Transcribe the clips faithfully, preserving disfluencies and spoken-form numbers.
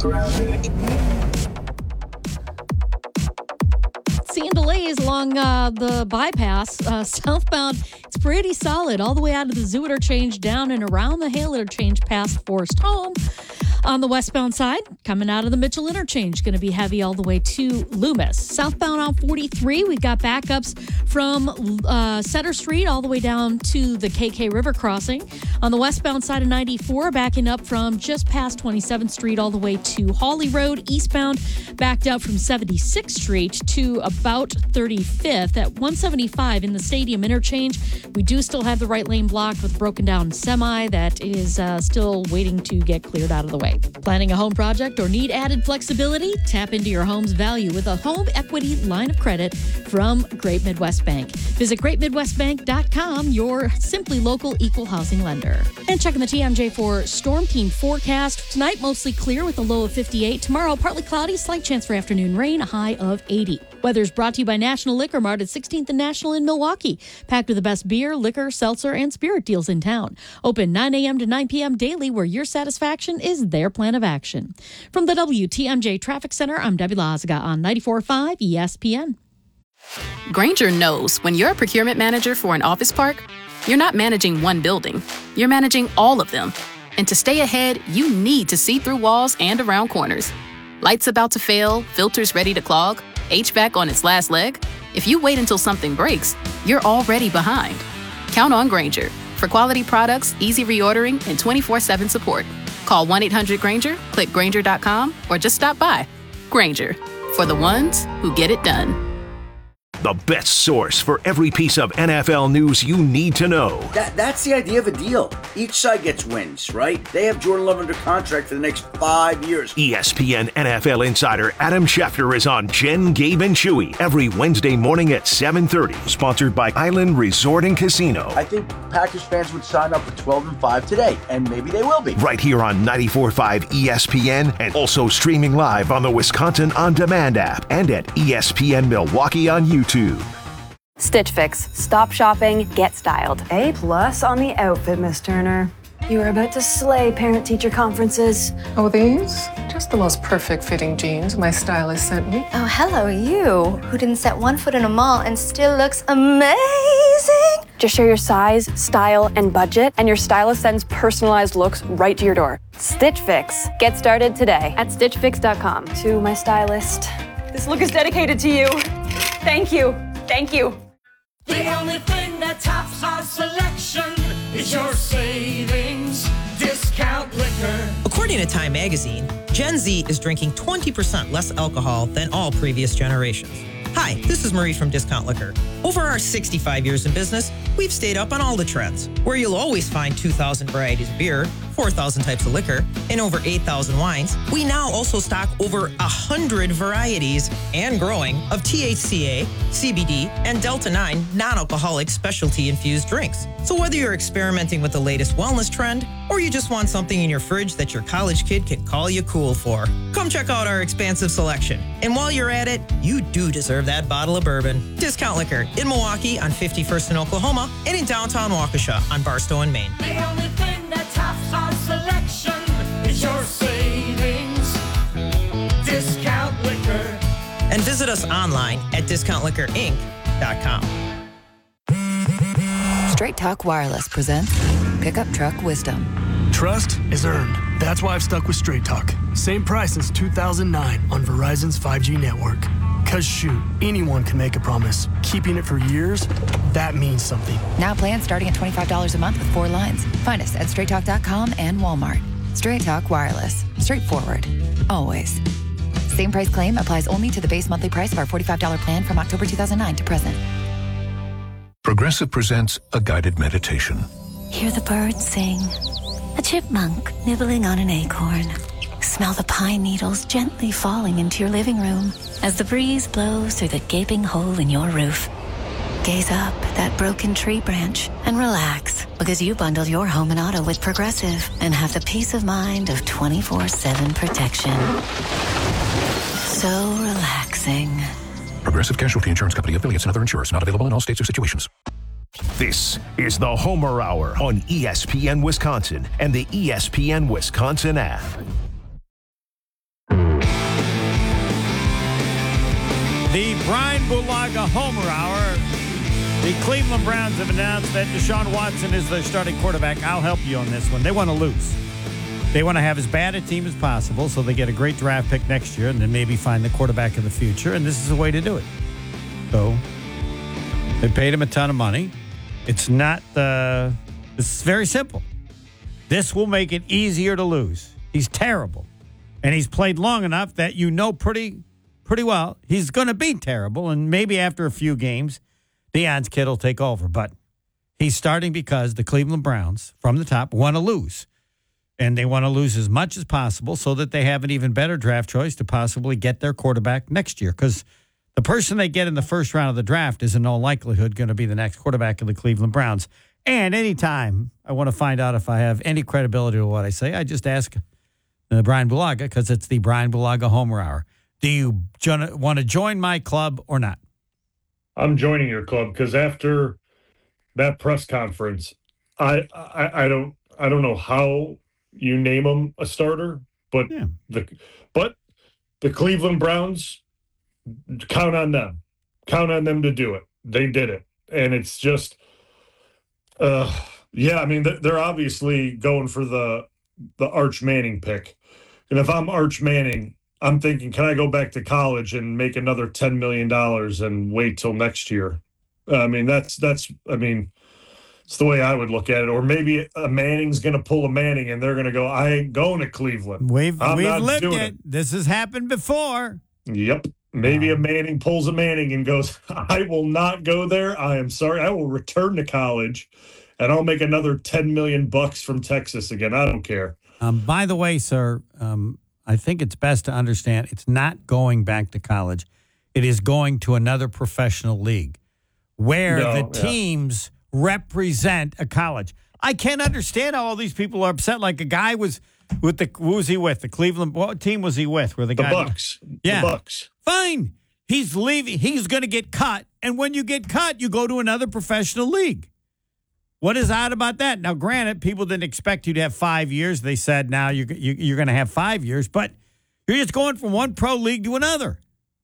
Seeing delays along uh, the bypass. Uh, southbound, it's pretty solid all the way out of the Zoo Interchange down and around the Hale Interchange past Forest Home. On the westbound side, coming out of the Mitchell Interchange, going to be heavy all the way to Loomis. Southbound on forty-three, we've got backups from uh, Center Street all the way down to the K K River crossing. On the westbound side of ninety-four, backing up from just past twenty-seventh Street all the way to Hawley Road. Eastbound, backed up from seventy-sixth Street to about thirty-fifth. At one seventy-five in the Stadium Interchange, we do still have the right lane blocked with a broken down semi that is uh, still waiting to get cleared out of the way. Planning a home project or need added flexibility? Tap into your home's value with a home equity line of credit from Great Midwest Bank. Visit great midwest bank dot com, your simply local equal housing lender. And checking the T M J for Storm Team forecast. Tonight, mostly clear with a low of fifty-eight. Tomorrow, partly cloudy, slight chance for afternoon rain, a high of eighty. Weather's brought to you by National Liquor Mart at sixteenth and National in Milwaukee. Packed with the best beer, liquor, seltzer, and spirit deals in town. Open nine a.m. to nine p.m. daily, where your satisfaction is their plan of action. From the W T M J Traffic Center, I'm Debbie Lazaga on ninety-four point five E S P N. Grainger knows when you're a procurement manager for an office park, you're not managing one building. You're managing all of them. And to stay ahead, you need to see through walls and around corners. Lights about to fail, filters ready to clog, H V A C on its last leg. If you wait until something breaks, you're already behind. Count on Grainger for quality products, easy reordering, and twenty-four seven support. Call one eight hundred Grainger, click Grainger dot com, or just stop by. Grainger, for the ones who get it done. The best source for every piece of N F L news you need to know. That, that's the idea of a deal. Each side gets wins, right? They have Jordan Love under contract for the next five years. E S P N N F L insider Adam Schefter is on Jen, Gabe, and Chewy every Wednesday morning at seven thirty. Sponsored by Island Resort and Casino. I think Packers fans would sign up for twelve and five today, and maybe they will be. Right here on ninety-four point five E S P N, and also streaming live on the Wisconsin On Demand app and at E S P N Milwaukee on YouTube. Stitch Fix. Stop shopping, get styled. A plus on the outfit, Miss Turner. You are about to slay parent-teacher conferences. Oh, these? Just the most perfect fitting jeans my stylist sent me. Oh, hello, you, who didn't set one foot in a mall and still looks amazing. Just share your size, style, and budget, and your stylist sends personalized looks right to your door. Stitch Fix. Get started today at stitch fix dot com. To my stylist. This look is dedicated to you. Thank you. Thank you. The only thing that tops our selection is your savings discount liquor. According to Time Magazine, Gen Z is drinking twenty percent less alcohol than all previous generations. Hi, this is Marie from Discount Liquor. Over our sixty-five years in business, we've stayed up on all the trends, where you'll always find two thousand varieties of beer, four thousand types of liquor, and over eight thousand wines. We now also stock over one hundred varieties, and growing, of T H C A, C B D, and Delta nine non-alcoholic specialty-infused drinks. So whether you're experimenting with the latest wellness trend, or you just want something in your fridge that your college kid can call you cool for, come check out our expansive selection. And while you're at it, you do deserve that bottle of bourbon. Discount Liquor in Milwaukee on fifty-first in Oklahoma, and in downtown Waukesha on Barstow and Maine. The only thing that tops our selection is your savings discount liquor. And visit us online at discount liquor inc dot com. Straight Talk Wireless presents Pickup Truck Wisdom. Trust is earned. That's why I've stuck with Straight Talk. Same price since two thousand nine on Verizon's five G network. Cause shoot, anyone can make a promise. Keeping it for years, that means something. Now plans starting at twenty-five dollars a month with four lines. Find us at straight talk dot com and Walmart. Straight Talk Wireless. Straightforward. Always. Same price claim applies only to the base monthly price of our forty-five dollars plan from October two thousand nine to present. Progressive presents a guided meditation. Hear the birds sing. A chipmunk nibbling on an acorn. Smell the pine needles gently falling into your living room as the breeze blows through the gaping hole in your roof. Gaze up at that broken tree branch and relax, because you bundled your home and auto with Progressive and have the peace of mind of twenty-four seven protection. So relaxing. Progressive Casualty Insurance Company, affiliates, and other insurers. Not available in all states or situations. This is the Homer Hour on E S P N Wisconsin and the E S P N Wisconsin app. The Brian Bulaga Homer Hour. The Cleveland Browns have announced that Deshaun Watson is their starting quarterback. I'll help you on this one. They want to lose. They want to have as bad a team as possible so they get a great draft pick next year and then maybe find the quarterback of the future, and this is a way to do it. So they paid him a ton of money. It's not, uh, it's very simple. This will make it easier to lose. He's terrible. And he's played long enough that you know pretty pretty well he's going to be terrible, and maybe after a few games, Deion's kid will take over. But he's starting because the Cleveland Browns, from the top, want to lose. And they want to lose as much as possible so that they have an even better draft choice to possibly get their quarterback next year. Because the person they get in the first round of the draft is in all likelihood going to be the next quarterback of the Cleveland Browns. And anytime I want to find out if I have any credibility to what I say, I just ask uh, Brian Bulaga, because it's the Brian Bulaga Homer Hour. Do you jo- want to join my club or not? I'm joining your club because after that press conference, I, I I don't I don't know how you name him a starter, but yeah. the but the Cleveland Browns, count on them, count on them to do it. They did it, and it's just, uh, yeah. I mean, they're obviously going for the the Arch Manning pick, and if I'm Arch Manning, I'm thinking, can I go back to college and make another ten million dollars and wait till next year? I mean, that's, that's, I mean, it's the way I would look at it. Or maybe a Manning's going to pull a Manning and they're going to go, I ain't going to Cleveland. We've, I'm we've not lived doing it. it. This has happened before. Yep. Maybe a Manning pulls a Manning and goes, I will not go there. I am sorry. I will return to college and I'll make another ten million bucks from Texas again. I don't care. Um, by the way, sir, um, I think it's best to understand it's not going back to college. It is going to another professional league where No, the yeah. teams represent a college. I can't understand how all these people are upset. Like a guy was with the, who was he with? The Cleveland, what team was he with? Where the, The guy, Bucks. Yeah. The Bucks. Fine. He's leaving. He's going to get cut. And when you get cut, you go to another professional league. What is odd about that? Now, granted, people didn't expect you to have five years. They said now you're, you, you're going to have five years, but you're just going from one pro league to another.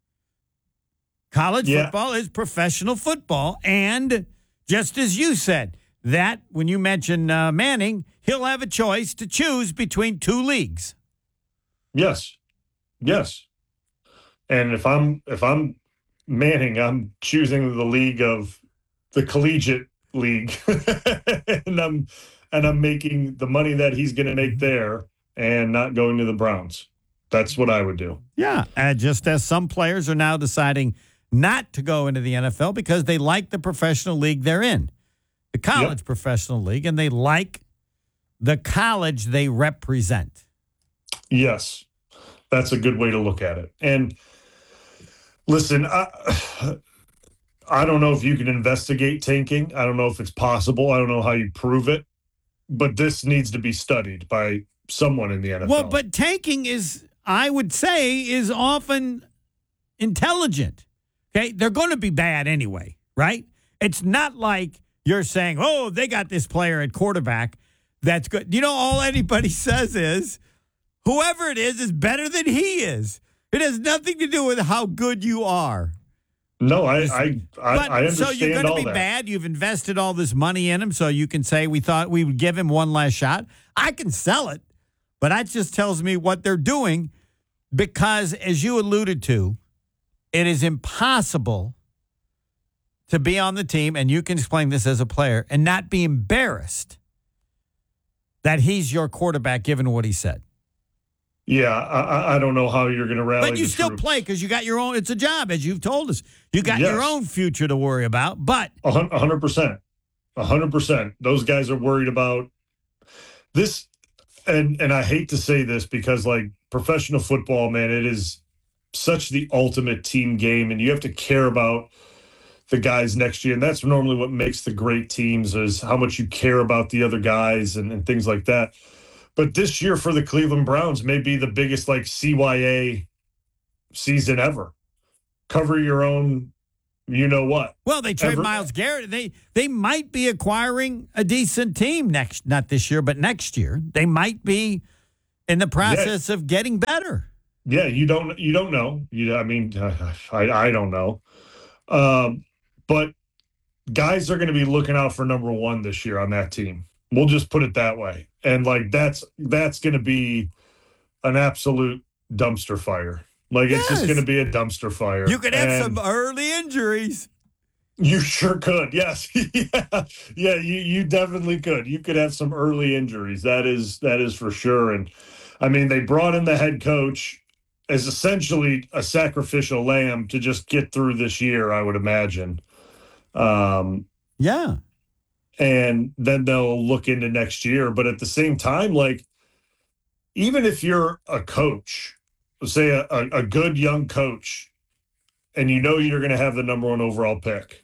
College Yeah. football is professional football. And just as you said, that when you mention uh, Manning, he'll have a choice to choose between two leagues. Yes. Yes. And if I'm if I'm Manning, I'm choosing the league of the collegiate league. and I'm and I'm making the money that he's going to make there and not going to the Browns. That's what I would do. Yeah, and just as some players are now deciding not to go into the N F L because they like the professional league they're in, the college Yep. professional league, and they like the college they represent. Yes. That's a good way to look at it. And listen, I I don't know if you can investigate tanking. I don't know if it's possible. I don't know how you prove it. But this needs to be studied by someone in the N F L. Well, but tanking is, I would say, is often intelligent. Okay, they're going to be bad anyway, right? It's not like you're saying, oh, they got this player at quarterback that's good. You know, all anybody says is, whoever it is is better than he is. It has nothing to do with how good you are. No, I I, I, But, I understand so you're going to all be that. bad. You've invested all this money in him, so you can say we thought we would give him one last shot. I can sell it, but that just tells me what they're doing because, as you alluded to, it is impossible to be on the team, and you can explain this as a player, and not be embarrassed that he's your quarterback given what he said. Yeah, I, I- I don't know how you're going to rally. But you the still troops. play because you got your own. It's a job, as you've told us. You got your Yes. own future to worry about. But A hun- a hundred percent, a hundred percent. Those guys are worried about this, and and I hate to say this because like professional football, man, it is such the ultimate team game, and you have to care about the guys next year, and that's normally what makes the great teams is how much you care about the other guys and, and things like that. But this year for the Cleveland Browns may be the biggest like C Y A season ever. Cover your own, you know what? Well, they trade Ever- Myles Garrett. They they might be acquiring a decent team next, not this year, but next year. They might be in the process of getting better. Yeah, you don't you don't know. You I mean, I I don't know. Um, but guys are going to be looking out for number one this year on that team. We'll just put it that way. And like that's that's going to be an absolute dumpster fire. Like Yes. it's just going to be a dumpster fire. You could have And some early injuries. You sure could. Yes. yeah. Yeah, you you definitely could. You could have some early injuries. That is that is for sure. And I mean, they brought in the head coach as essentially a sacrificial lamb to just get through this year, I would imagine. Um, yeah. And then they'll look into next year. But at the same time, like, even if you're a coach, say a, a, a good young coach, and you know you're going to have the number one overall pick,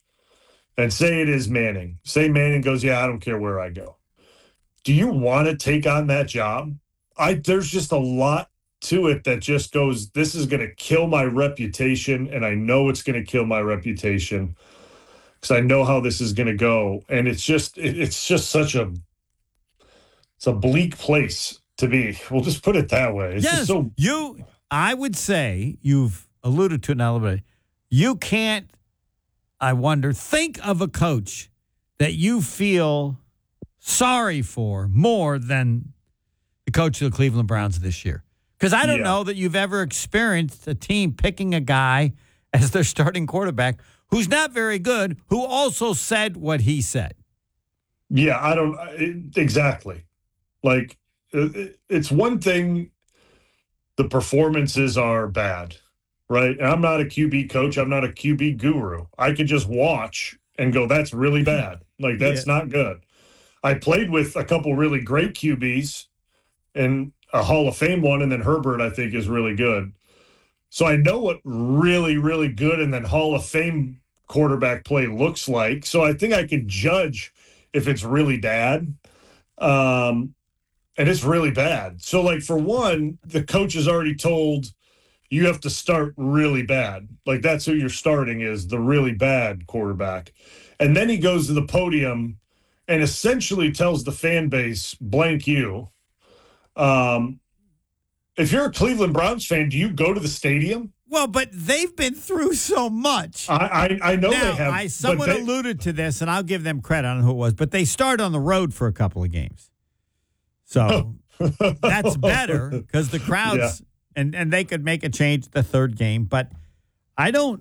and say it is Manning, say Manning goes, yeah, I don't care where I go. Do you want to take on that job? I there's just a lot to it that just goes, this is going to kill my reputation, and I know it's going to kill my reputation because I know how this is going to go. And it's just it, it's just such a it's a bleak place to be. We'll just put it that way. It's yes, just so you. I would say you've alluded to it now a little bit. You can't. I wonder. Think of a coach that you feel sorry for more than the coach of the Cleveland Browns this year. Because I don't Yeah. know that you've ever experienced a team picking a guy as their starting quarterback who's not very good, who also said what he said. Yeah, I don't it, exactly. Like it, it's one thing the performances are bad, right? And I'm not a Q B coach, I'm not a Q B guru. I could just watch and go, that's really bad. Like that's Yeah. not good. I played with a couple really great Q Bs and a Hall of Fame one, and then Herbert I think is really good. So I know what really, really good and then Hall of Fame quarterback play looks like. So I think I can judge if it's really bad. Um, and it's really bad. So, like, for one, the coach has already told you have to start really bad. Like, that's who you're starting is the really bad quarterback. And then he goes to the podium and essentially tells the fan base, blank you. Um, if you're a Cleveland Browns fan, do you go to the stadium? Well, but they've been through so much. I I, I know now, they have. I, but someone they- alluded to this, and I'll give them credit on who it was, but they start on the road for a couple of games. So that's better because the crowds, Yeah. and, and they could make a change the third game. But I don't,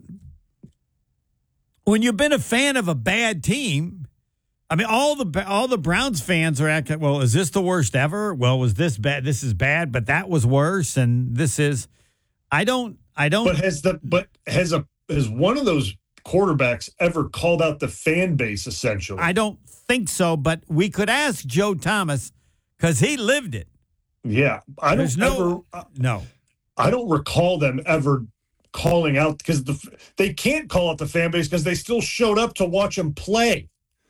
when you've been a fan of a bad team, I mean, all the all the Browns fans are acting, well, is this the worst ever? Well, was this bad? This is bad, but that was worse. And this is, I don't, I don't. But has the but has a has one of those quarterbacks ever called out the fan base essentially? I don't think so, but we could ask Joe Thomas because he lived it. Yeah, I There's don't no, ever. no. I don't recall them ever calling out because the they can't call out the fan base because they still showed up to watch them play.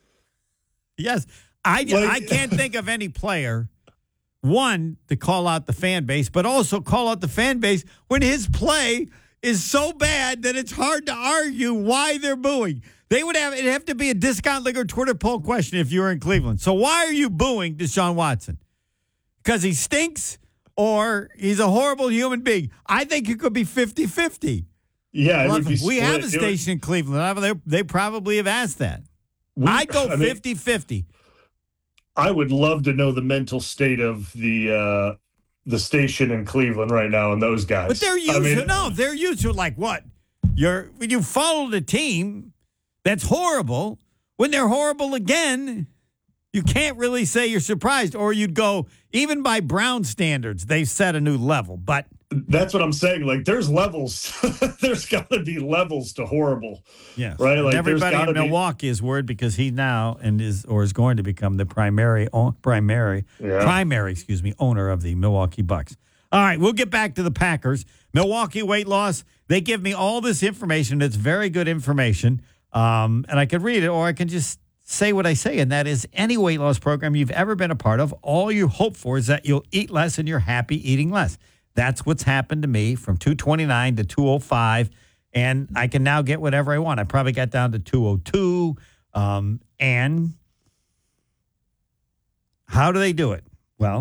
Yes, I Like- I can't think of any player. One, to call out the fan base, but also call out the fan base when his play is so bad that it's hard to argue why they're booing. They would have it'd have to be a discount liquor Twitter poll question if you were in Cleveland. So why are you booing Deshaun Watson? Because he stinks or he's a horrible human being? I think it could be fifty-fifty. Yeah, it Well, would be we have a split. It would- station in Cleveland. They, they probably have asked that. We- I'd go I mean- fifty-fifty. I would love to know the mental state of the uh, the station in Cleveland right now and those guys. But they're used I mean, to no, they're used to like what? You're when you follow the team that's horrible, when they're horrible again, you can't really say you're surprised. Or you'd go, even by Brown standards, they've set a new level. But that's what I'm saying. Like, there's levels. There's got to be levels to horrible. yes, Right? Like, there's everybody gotta in be- Milwaukee is worried because he now and is or is going to become the primary o- primary Yeah. primary, excuse me, owner of the Milwaukee Bucks. All right, we'll get back to the Packers. Milwaukee weight loss. They give me all this information. It's very good information. Um, and I could read it or I can just say what I say, and that is any weight loss program you've ever been a part of, all you hope for is that you'll eat less and you're happy eating less. That's what's happened to me from two twenty-nine to two oh five, and I can now get whatever I want. I probably got down to two oh two, um, and how do they do it? Well,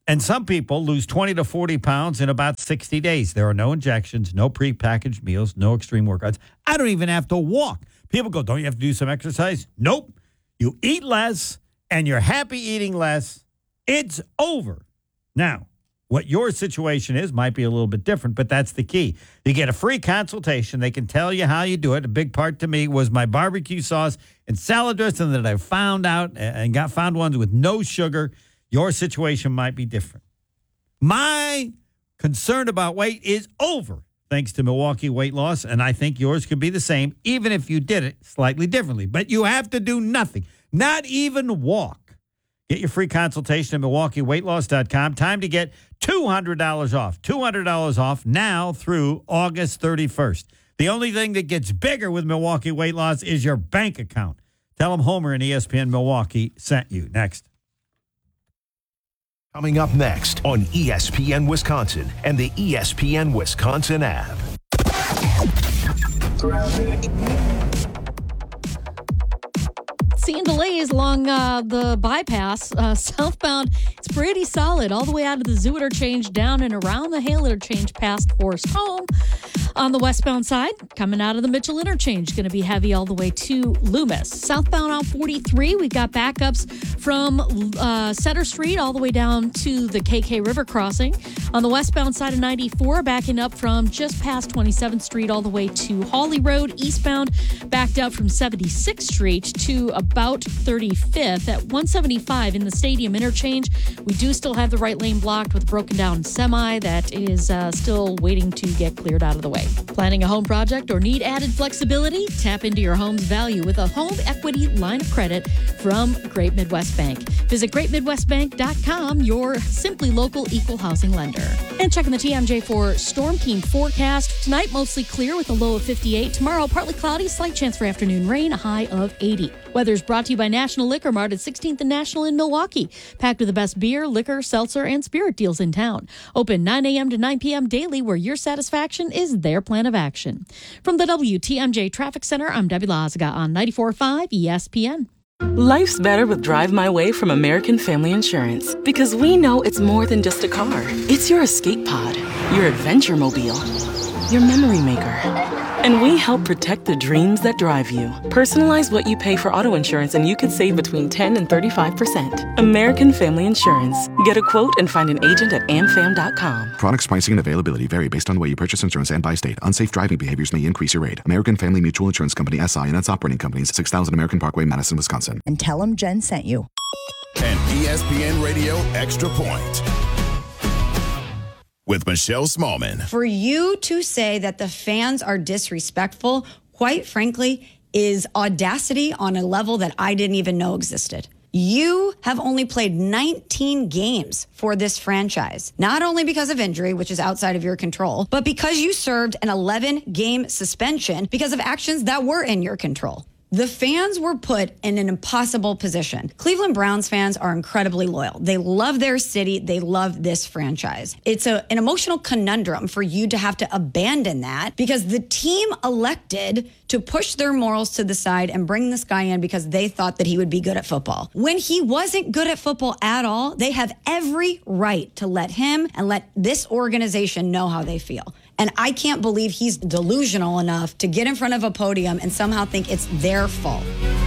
And some people lose twenty to forty pounds in about sixty days. There are no injections, no prepackaged meals, no extreme workouts. I don't even have to walk. People go, don't you have to do some exercise? Nope. You eat less and you're happy eating less. It's over. Now, what your situation is might be a little bit different, but that's the key. You get a free consultation. They can tell you how you do it. A big part to me was my barbecue sauce and salad dressing that I found out and got found ones with no sugar. Your situation might be different. My concern about weight is over thanks to Milwaukee Weight Loss, and I think yours could be the same, even if you did it slightly differently. But you have to do nothing, not even walk. Get your free consultation at Milwaukee Weight Loss dot com. Time to get two hundred dollars off. two hundred dollars off now through August thirty-first. The only thing that gets bigger with Milwaukee Weight Loss is your bank account. Tell them Homer and E S P N Milwaukee sent you. Next. Coming up next on E S P N Wisconsin and the E S P N Wisconsin app. Seeing delays along uh, the bypass uh, southbound. It's pretty solid all the way out of the Zoo Interchange down and around the Hale Interchange past Forest Home. On the westbound side, coming out of the Mitchell Interchange, going to be heavy all the way to Loomis. Southbound on forty-three, we've got backups from uh, Center Street all the way down to the K K River crossing. On the westbound side of ninety-four, backing up from just past twenty-seventh Street all the way to Hawley Road. Eastbound, backed up from seventy-sixth Street to about thirty-fifth. At one seventy-five in the Stadium Interchange, we do still have the right lane blocked with a broken down semi that is uh, still waiting to get cleared out of the way. Planning a home project or need added flexibility? Tap into your home's value with a home equity line of credit from Great Midwest Bank. Visit great midwest bank dot com, your simply local equal housing lender. And checking the T M J for Storm Team forecast. Tonight, mostly clear with a low of fifty-eight. Tomorrow, partly cloudy, slight chance for afternoon rain, a high of eighty. Weather's brought to you by National Liquor Mart at sixteenth and National in Milwaukee. Packed with the best beer, liquor, seltzer, and spirit deals in town. Open nine a.m. to nine p.m. daily, where your satisfaction is their plan of action. From the W T M J Traffic Center, I'm Debbie Lazaga on ninety-four point five E S P N. Life's better with Drive My Way from American Family Insurance, because we know it's more than just a car. It's your escape pod, your adventure mobile, your memory maker. And we help protect the dreams that drive you. Personalize what you pay for auto insurance and you could save between ten and thirty-five percent. American Family Insurance. Get a quote and find an agent at am fam dot com. Products, pricing, and availability vary based on the way you purchase insurance and by state. Unsafe driving behaviors may increase your rate. American Family Mutual Insurance Company, S I and its operating companies, six thousand American Parkway, Madison, Wisconsin. And tell them Jen sent you. And E S P N Radio Extra Point with Michelle Smallman. For you to say that the fans are disrespectful, quite frankly, is audacity on a level that I didn't even know existed. You have only played nineteen games for this franchise, not only because of injury, which is outside of your control, but because you served an eleven-game suspension because of actions that were in your control. The fans were put in an impossible position. Cleveland Browns fans are incredibly loyal. They love their city. They love this franchise. It's a, an emotional conundrum for you to have to abandon that because the team elected to push their morals to the side and bring this guy in because they thought that he would be good at football. When he wasn't good at football at all, they have every right to let him and let this organization know how they feel. And I can't believe he's delusional enough to get in front of a podium and somehow think it's their fault.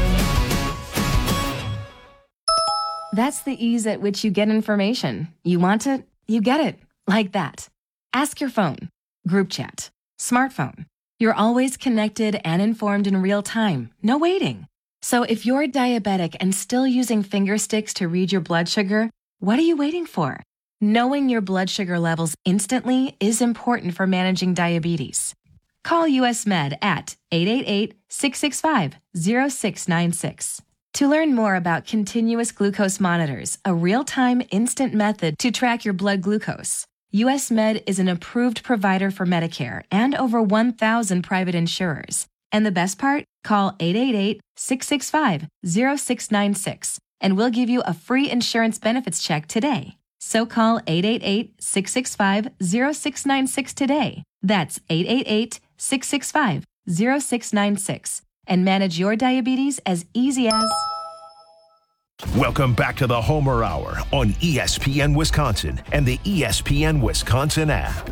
That's the ease at which you get information. You want it, you get it. Like that. Ask your phone. Group chat. Smartphone. You're always connected and informed in real time. No waiting. So if you're diabetic and still using finger sticks to read your blood sugar, what are you waiting for? Knowing your blood sugar levels instantly is important for managing diabetes. Call U S Med at eight eight eight, six six five, zero six nine six. To learn more about continuous glucose monitors, a real-time instant method to track your blood glucose, U S Med is an approved provider for Medicare and over one thousand private insurers. And the best part? Call eight eight eight, six six five, zero six nine six and we'll give you a free insurance benefits check today. So call eight eight eight, six six five, zero six nine six today. That's eight eight eight, six six five, zero six nine six and manage your diabetes as easy as... Welcome back to the Homer Hour on E S P N Wisconsin and the E S P N Wisconsin app.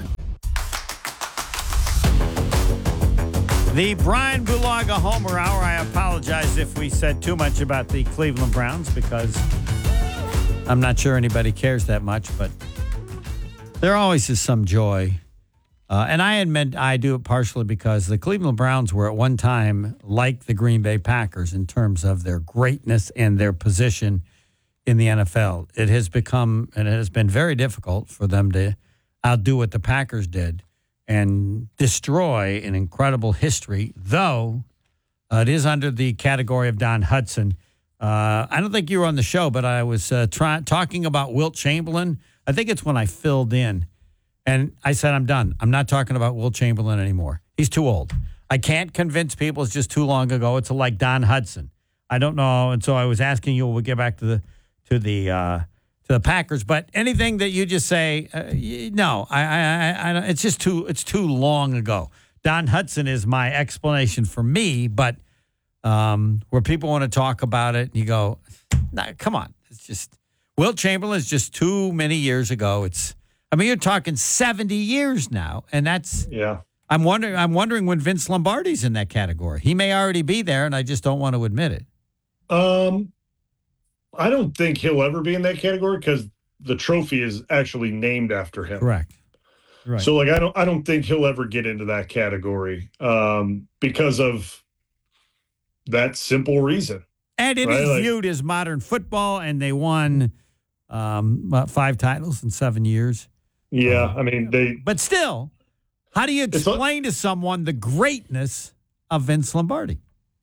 The Brian Bulaga Homer Hour. I apologize if we said too much about the Cleveland Browns because I'm not sure anybody cares that much, but there always is some joy. Uh, and I admit I do it partially because the Cleveland Browns were at one time like the Green Bay Packers in terms of their greatness and their position in the N F L. It has become, and it has been very difficult for them to outdo what the Packers did and destroy an incredible history, though uh, it is under the category of Don Hudson. Uh, I don't think you were on the show, but I was uh, try- talking about Wilt Chamberlain. I think it's when I filled in. And I said, I'm done. I'm not talking about Wilt Chamberlain anymore. He's too old. I can't convince people it's just too long ago. It's like Don Hudson. I don't know. And so I was asking you, we'll get back to the to the uh, to the Packers. But anything that you just say, uh, no, I, I, I, I, it's just too it's too long ago. Don Hudson is my explanation for me, but um, where people want to talk about it, you go, nah, come on. It's just Wilt Chamberlain is just too many years ago. It's I mean, you're talking seventy years now, and that's yeah. I'm wondering. I'm wondering when Vince Lombardi's in that category. He may already be there, and I just don't want to admit it. Um, I don't think he'll ever be in that category because the trophy is actually named after him. Correct. Right. So, like, I don't, I don't think he'll ever get into that category um, because of that simple reason. And it right? is like, viewed as modern football, and they won um, what, five titles in seven years. Yeah, I mean they. But still, how do you explain to someone the greatness of Vince Lombardi?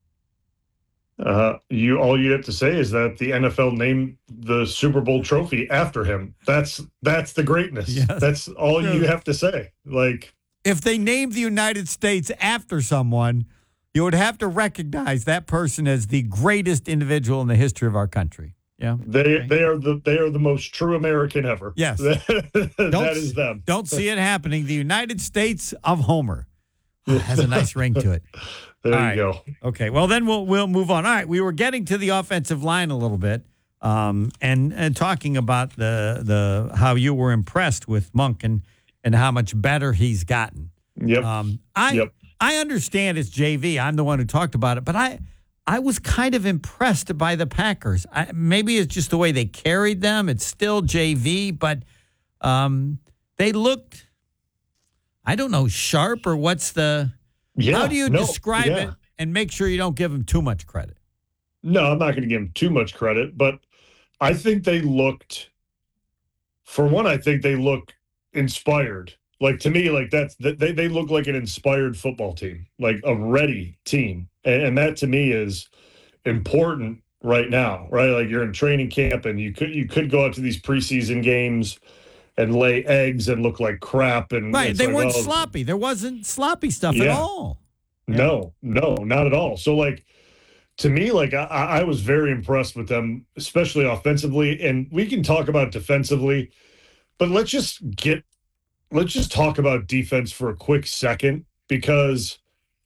Uh, you all you have to say is that the N F L named the Super Bowl trophy after him. That's that's the greatness. Yes. That's all True. You have to say. Like, if they named the United States after someone, you would have to recognize that person as the greatest individual in the history of our country. Yeah, they okay. they are the they are the most true American ever. Yes, that is them. Don't see it happening. The United States of Homer oh, has a nice ring to it. There All you right. go. Okay, well then we'll we'll move on. All right, we were getting to the offensive line a little bit, um, and and talking about the the how you were impressed with Monk and and how much better he's gotten. Yep. Um, I yep. I understand it's J V. I'm the one who talked about it, but I. I was kind of impressed by the Packers. I, maybe it's just the way they carried them. It's still J V, but um, they looked, I don't know, sharp or what's the, yeah, how do you no, describe yeah. it and make sure you don't give them too much credit? No, I'm not going to give them too much credit, but I think they looked, for one, I think they look inspired. Like, to me, like that's, they, they look like an inspired football team, like a ready team. And that to me is important right now, right? Like you're in training camp and you could you could go out to these preseason games and lay eggs and look like crap. And right, they like, weren't well, sloppy. There wasn't sloppy stuff yeah. at all. No, no, not at all. So like to me, like I, I was very impressed with them, especially offensively. And we can talk about defensively, but let's just get let's just talk about defense for a quick second because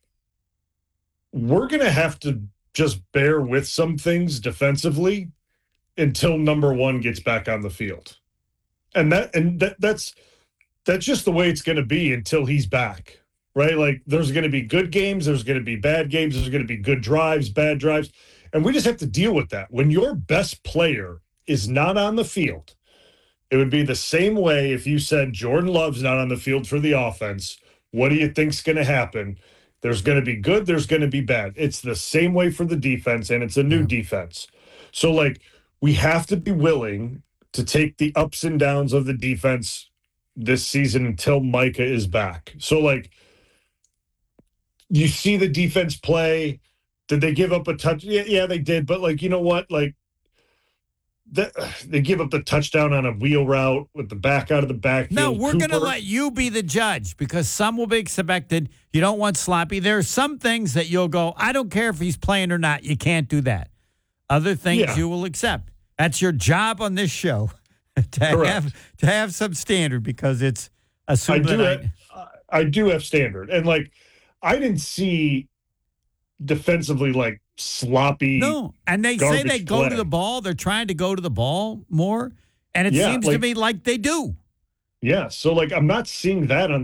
we're going to have to just bear with some things defensively until number one gets back on the field. And that, and that, that's, that's just the way it's going to be until he's back, right? Like there's going to be good games. There's going to be bad games. There's going to be good drives, bad drives. And we just have to deal with that. When your best player is not on the field, it would be the same way if you said Jordan Love's not on the field for the offense. What do you think's going to happen? There's going to be good. There's going to be bad. It's the same way for the defense, and it's a new defense. So, like, we have to be willing to take the ups and downs of the defense this season until Micah is back. So, like, you see the defense play. Did they give up a touch? Yeah, yeah, they did. But, like, you know what? Like, that, they give up the touchdown on a wheel route with the back out of the backfield. No, we're Cooper. going to let you be the judge because some will be expected. You don't want sloppy. There are some things that you'll go, I don't care if he's playing or not. You can't do that. Other things Yeah. you will accept. That's your job on this show to have to have some standard because it's I assumed do that have, I, I do have standard. And, like, I didn't see defensively, like, sloppy. No, and they say they go play. to the ball. They're trying to go to the ball more, and it Yeah, seems to like- me like they do. Yeah, so like I'm not seeing that on